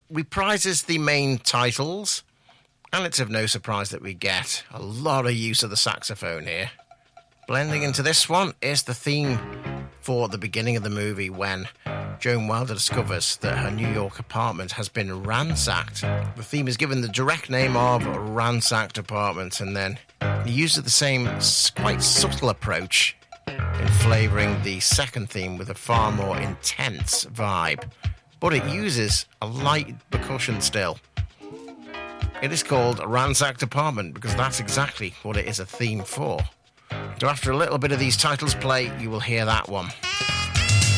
reprises the main titles, and it's of no surprise that we get a lot of use of the saxophone here. Blending into this one is the theme for the beginning of the movie when Joan Wilder discovers that her New York apartment has been ransacked. The theme is given the direct name of Ransacked Apartment, and then he uses the same quite subtle approach in flavouring the second theme with a far more intense vibe. But it uses a light percussion still. It is called Ransacked Apartment because that's exactly what it is a theme for. So after a little bit of these titles play, you will hear that one.